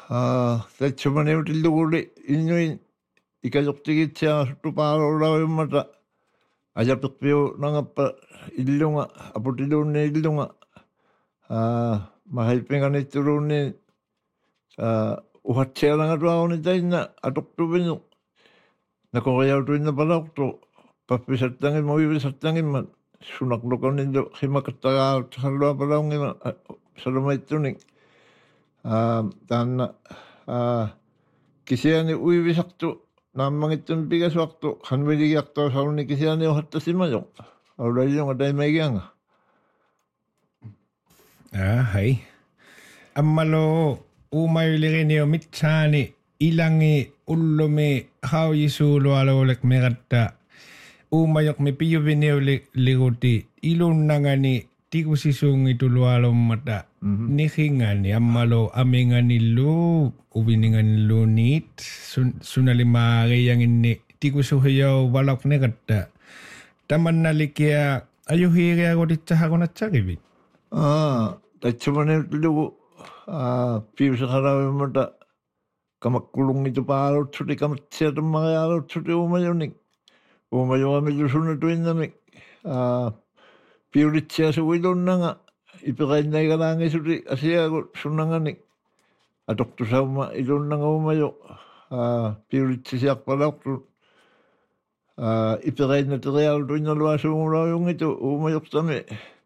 대처만해오tilluguuli innuin ikaluqtigitsia tupaarulauyummata ajapiqpiu nangappa illunga aputiluunni illunga mahaipinganitturuunni uhatsialangatuaunitainna atuqtuvinu nakoriautuinna palaqtu pappisattangin muivisattangimmat sunaqluqanillu himakattagaarutsalluа palaungima salumaittunik taanna kisiani uivisaqtu naammangittun pikasuaqtu hanviligiaqtuasaunni kisiani uhattasimajo aulaillunga taimaigianga hei ammalo umayulirinio mitsaani ilangi ullumi haujisuulualuulek meratta umayok mi piyuvinio liguti ilunnangani tikusisuungitulualummata nihingani ammalo aminganillu uvininganillu niit sunalimaariyanginni tikusuhiyau valok negatta tamannalikia ayuhiiriagoditsahagonatsarivit Tatsumanillugu piusaqaravimmata kamakkulungitu paalutsuti kamatsiatummariaalutsuti umayunik umayuamillusunnatuinnamik piulitsiasuguilunnanga ipiqainnaigalangisuli asiagut sunnanganik atoqtusauma ilunnanga umayu piulitsisiaqpalaqtu ipiqainnateriaalutuinnaluasuungulaujungitu umayuqtami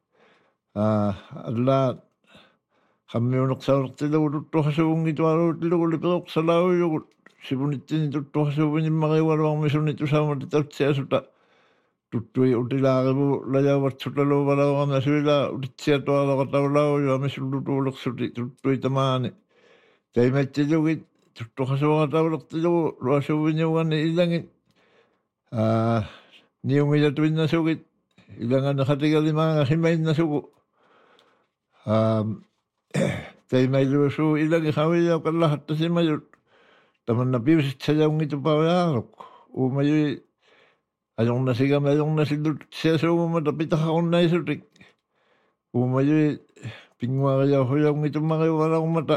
allaat qammiuneqsalertilugu tuttuqasuungitualuutilugu liperoqsalaujugut sivunittini tuttuqasuuvinimmaqiualuarmisuni tusaamati tautsiasuta tuttui utilaarivu lajauvatsutaluuvalauqama suila utitsiatualaqataulauju amisullutuuleqsuti tuttui tamaani taimattilugit tuttuqasuuqataulertilugu luasuuviniugani ilangit niungilatuinnasugit ilangana khatigalimanga himainnasugu taimailusu ilangi khawiyauqallahattasimayut tamanna piusitsajauнгитупавиаарuk umayui ajornasigamaajornasillut siasuumata pitaqaqornaisutik umayui pinguariauhujaungitummariuvalarumata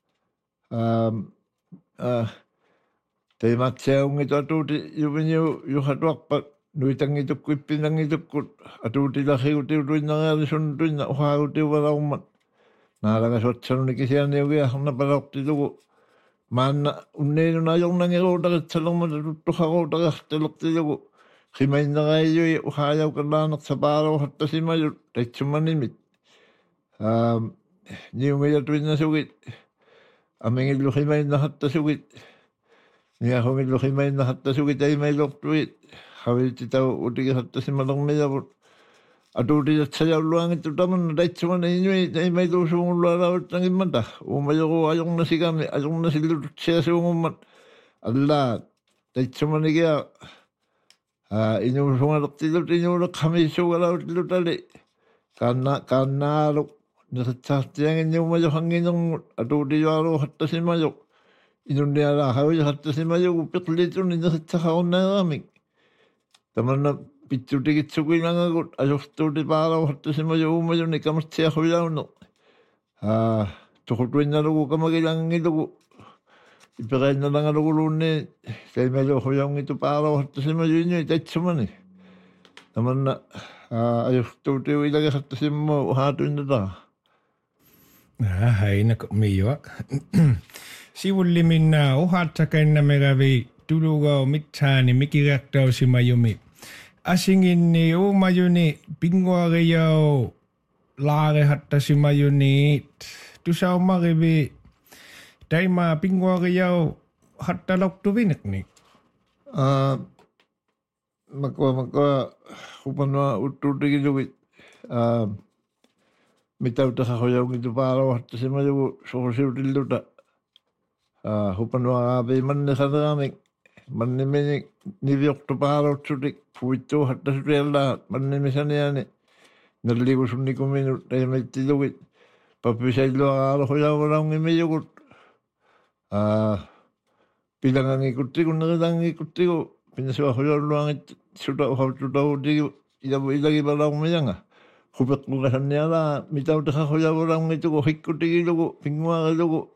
taimatsiaungitu atuuti yuviniu yuhatuarpak nuitangitukku ippinangitukkut atuutilakhigutiutuinnarialisunnutuinna uhaagutiuvalarummat naalagasuatsanuni kisianiugia arnapalortilugu maanna unniinuna ajornangiruutaqitsalermata tuttuqaruutaqartalertilugu qimainneraiyui uhaajauqallaaneqsapaaluuhattasimayut taitsumanimit niungilatuinnasugit amingillu qimainnaqattasugit niahungillu qimainnaqattasugit aimailuortuit hawiltitau utigisattasimalermiyavut atuutitatsajaulluangittu tamanna taitsumana inui taimailuusuungullualaavuttangimmata umayoru ajornasigami ajornasillututsiasuungummat allaat taitsumanigia inuusungalertillut inuule qamissuugalautillut kaannaaluk niqitsaartianginni umajohanginermut atuutijualuuhattasimajoq inunnialaa hawijahattasimajogu piqlituni niqitsaqarunnaeramik tamanna pitsutigitsuguilangagut ajortuutipaalauhattasimajo umayuni kamatsiahujaune tuqutuinnalugu kamagilangilugu ipiqainnalangaloguruunni taimailuuhujaungitupaalauhattasimajo inui taitsumani tamanna ajortuutiu ilagihattasimmo uhaatuinnataqa hainako miyuaq sivulliminna uhaattakainnameravi tulugao mitsaani mikiriaqtausimayumi asinginni umayuni pinguariyau laarehattasimayuniit tusaumarivi taima pinguariyau hattaloktuvinekni makua hupanua uttuutigilugit mitautakaqhujaungitupaalauhattasimajogu soqusiutilluta hupanua aapiimanniqaneramik manniminik niviortupaalutsutik puittuuhattasutiallaat mannimisaniani nalligusunnikuminu taimaittilugit pappisailluaqaaluhujauvalaungimijugut pilangangikuttigu nerilangikuttigu pinasuahujolluangit suta uhaututauutigu ilagipalaumiyanga hupeqqulasannialaa mitautakaqhujauvalaungitugu hikkutigilugu pinguarilugu